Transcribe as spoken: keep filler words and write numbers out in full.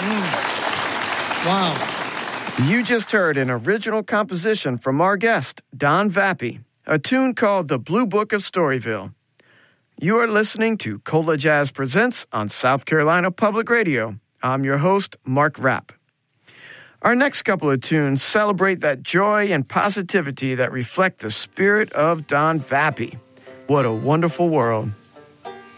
Wow. You just heard an original composition from our guest, Don Vappy, a tune called The Blue Book of Storyville. You are listening to Cola Jazz Presents on South Carolina Public Radio. I'm your host, Mark Rapp. Our next couple of tunes celebrate that joy and positivity that reflect the spirit of Don Vappy. What a wonderful world.